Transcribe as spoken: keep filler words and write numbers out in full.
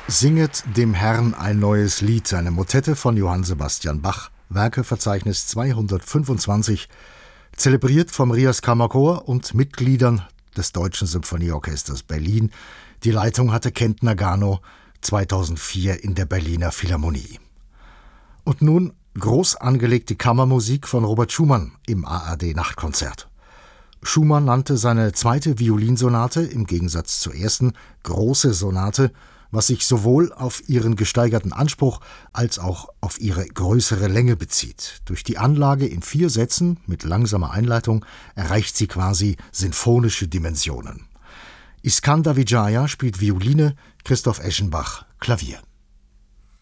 Singet dem Herrn ein neues Lied, eine Motette von Johann Sebastian Bach, Werkeverzeichnis zweihundertfünfundzwanzig, zelebriert vom Rias Kammerchor und Mitgliedern des Deutschen Symphonieorchesters Berlin. Die Leitung hatte Kent Nagano, zweitausendvier in der Berliner Philharmonie. Und nun groß angelegte Kammermusik von Robert Schumann im A R D-Nachtkonzert. Schumann nannte seine zweite Violinsonate, im Gegensatz zur ersten, große Sonate, was sich sowohl auf ihren gesteigerten Anspruch als auch auf ihre größere Länge bezieht. Durch die Anlage in vier Sätzen mit langsamer Einleitung erreicht sie quasi sinfonische Dimensionen. Iskandar Vijaya spielt Violine, Christoph Eschenbach Klavier.